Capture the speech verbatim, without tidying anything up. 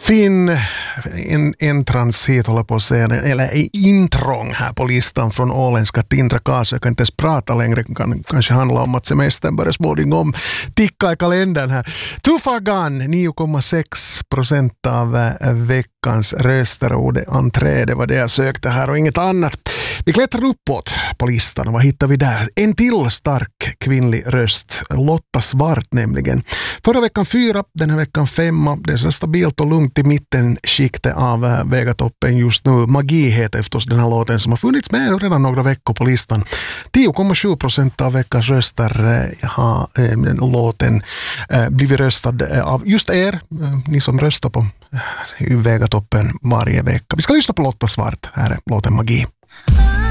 Fin en, entrans hit håller på att säga, eller intrång här på listan från åländska Tindra Kaas. Jag kan inte ens prata längre, kan kanske handla om att semestern börjar småningom ticka i kalendern här. Too Far Gone, nio komma sex procent av veckans röster och det entré, det var det jag sökte här och inget annat. Vi klättrar uppåt på listan och vad hittar vi där? En till stark kvinnlig röst, Lotta Svart nämligen. Förra veckan fyra, den här veckan femma. Det är så stabilt och lugnt i mitten skiktet av Vegatoppen just nu. Magi heter förstås den här låten som har funnits med redan några veckor på listan. tio komma sju procent av veckans röster har äh, låten äh, blivit röstad av just er, äh, ni som röstar på äh, Vegatoppen varje vecka. Vi ska lyssna på Lotta Svart, här är låten Magi.